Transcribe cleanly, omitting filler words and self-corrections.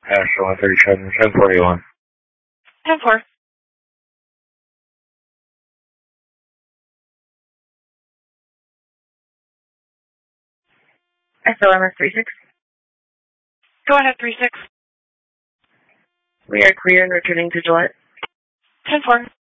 National 137, 1041. 10-4. SLMS 36. Go ahead, 36. We are clear and returning to Gillette. 10-4.